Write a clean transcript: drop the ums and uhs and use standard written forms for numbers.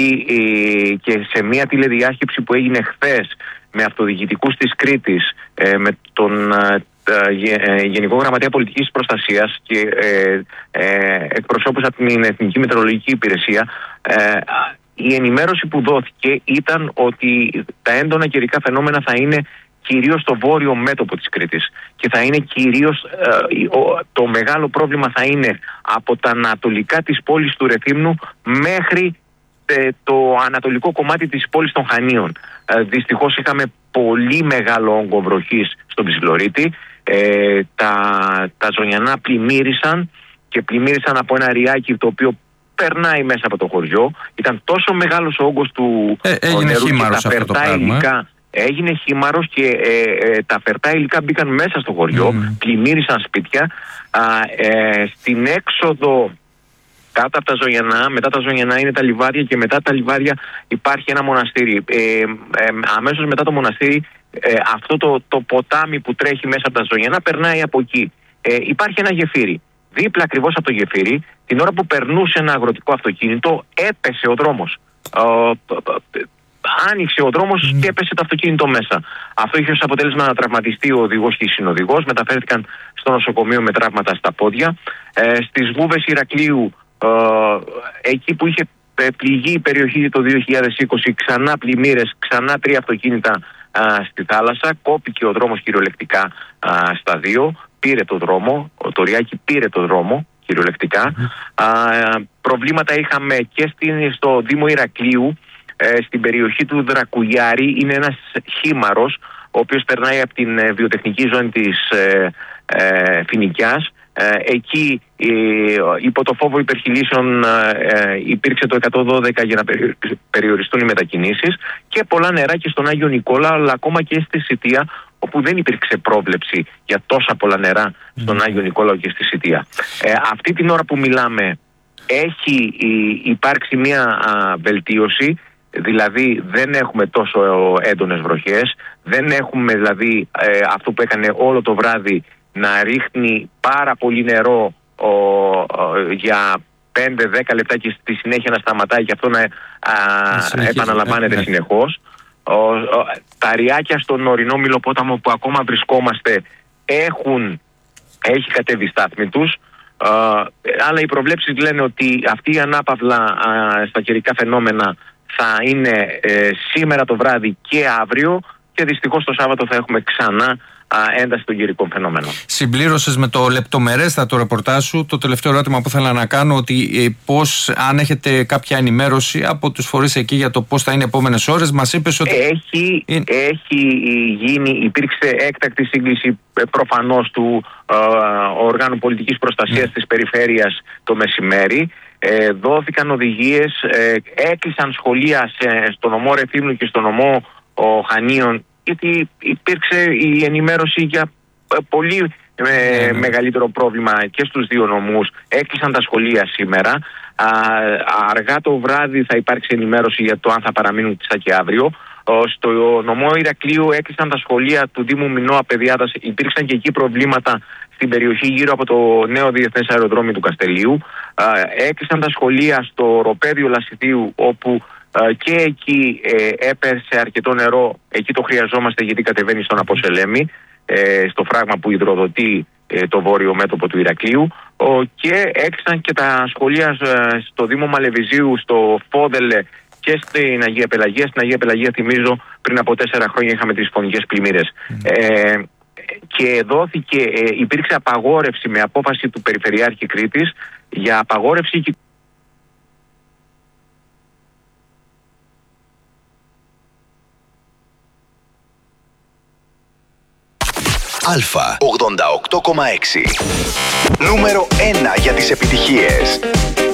έχει και σε μια τηλεδιάσκεψη που έγινε χθες με αυτοδιοικητικούς της Κρήτης, με τον Γενικό Γραμματέα Πολιτικής Προστασίας και εκπροσώπους από την Εθνική Μετεωρολογική Υπηρεσία, η ενημέρωση που δόθηκε ήταν ότι τα έντονα καιρικά φαινόμενα θα είναι κυρίως στο βόρειο μέτωπο της Κρήτης και θα είναι κυρίως το μεγάλο πρόβλημα θα είναι από τα ανατολικά της πόλης του Ρεθύμνου μέχρι το ανατολικό κομμάτι της πόλης των Χανίων. Δυστυχώς είχαμε πολύ μεγάλο όγκο βροχής στον Ψιλορίτη. Τα Ζωνιανά πλημμύρισαν και πλημμύρισαν από ένα ριάκι το οποίο περνάει μέσα από το χωριό. Ήταν τόσο μεγάλος ο όγκος του νερού και τα φερτά υλικά. Έγινε χήμαρος και τα φερτά υλικά μπήκαν μέσα στο χωριό, πλημμύρισαν σπίτια. Στην έξοδο κάτω από τα Ζωνιανά, μετά τα Ζωνιανά είναι τα λιβάδια και μετά τα λιβάδια υπάρχει ένα μοναστήρι. Αμέσως μετά το μοναστήρι αυτό το ποτάμι που τρέχει μέσα από τα Ζωνιανά περνάει από εκεί. Υπάρχει ένα γεφύρι. Δίπλα ακριβώς από το γεφύρι, την ώρα που περνούσε ένα αγροτικό αυτοκίνητο, έπεσε ο δρόμος. Άνοιξε ο δρόμος και έπεσε το αυτοκίνητο μέσα. Αυτό είχε ως αποτέλεσμα να τραυματιστεί ο οδηγός και η συνοδηγός. Μεταφέρθηκαν στο νοσοκομείο με τραύματα στα πόδια. Στις Βούβες Ηρακλείου, εκεί που είχε πληγεί η περιοχή το 2020, ξανά πλημμύρες, ξανά 3 αυτοκίνητα στη θάλασσα. Κόπηκε ο δρόμος κυριολεκτικά στα 2. Πήρε το δρόμο, το ριάκι πήρε το δρόμο κυριολεκτικά. Προβλήματα είχαμε και στο Δήμο Ηρακλείου. Στην περιοχή του Δρακουλιάρη είναι ένας χήμαρος ο οποίος περνάει από την βιοτεχνική ζώνη της Φοινικιάς. Εκεί υπό το φόβο υπερχειλήσεων υπήρξε το 112 για να περιοριστούν οι μετακινήσεις και πολλά νερά και στον Άγιο Νικόλα, αλλά ακόμα και στη Σιτία, όπου δεν υπήρξε πρόβλεψη για τόσα πολλά νερά στον Άγιο Νικόλαο και στη Σιτία. Αυτή την ώρα που μιλάμε έχει υπάρξει μια βελτίωση. Δηλαδή δεν έχουμε τόσο έντονες βροχές, δεν έχουμε δηλαδή αυτό που έκανε όλο το βράδυ να ρίχνει πάρα πολύ νερό για 5-10 λεπτά και στη συνέχεια να σταματάει και αυτό να επαναλαμβάνεται συνεχώς. Τα ριάκια στον ορεινό Μιλοπόταμο που ακόμα βρισκόμαστε έχει κατέβει στάθμη τους. Αλλά οι προβλέψεις λένε ότι αυτή η ανάπαυλα στα καιρικά φαινόμενα θα είναι σήμερα το βράδυ και αύριο και δυστυχώς το Σάββατο θα έχουμε ξανά ένταση των καιρικών φαινόμενων. Συμπλήρωσες με το λεπτομερέστατο ρεπορτάζ σου. Το τελευταίο ερώτημα που ήθελα να κάνω, ότι αν έχετε κάποια ενημέρωση από τους φορείς εκεί για το πώς θα είναι οι επόμενες ώρες. Μας είπες ότι υπήρξε έκτακτη σύγκληση προφανώς του Οργάνου Πολιτικής Προστασίας της Περιφέρειας το μεσημέρι. Δόθηκαν οδηγίες, έκλεισαν σχολεία στο νομό Ρεθύμνου και στο νομό Χανίων, γιατί υπήρξε η ενημέρωση για πολύ μεγαλύτερο πρόβλημα και στους δύο νομούς. Έκλεισαν τα σχολεία σήμερα. Αργά το βράδυ θα υπάρξει ενημέρωση για το αν θα παραμείνουν και αύριο. Στο νομό Ηρακλείου έκλεισαν τα σχολεία του Δήμου Μινώα Παιδιάδας. Υπήρξαν και εκεί προβλήματα στην περιοχή γύρω από το νέο διεθνές αεροδρόμιο του Καστελίου. Έκλεισαν τα σχολεία στο Ροπέδιο Λασιτίου, όπου και εκεί έπεσε αρκετό νερό. Εκεί το χρειαζόμαστε γιατί κατεβαίνει στον Αποσελέμη, στο φράγμα που υδροδοτεί το βόρειο μέτωπο του Ηρακλείου. Και έκλεισαν και τα σχολεία στο Δήμο Μαλεβιζίου, στο Φόδελε και στην Αγία Πελαγία. Στην Αγία Πελαγία, θυμίζω, πριν από 4 χρόνια είχαμε τις φωνικές πλημμύρες. Και υπήρξε απαγόρευση με απόφαση του Περιφερειάρχη Κρήτης για απαγόρευση Αλφα 88,6. Νούμερο 1 για τις επιτυχίες.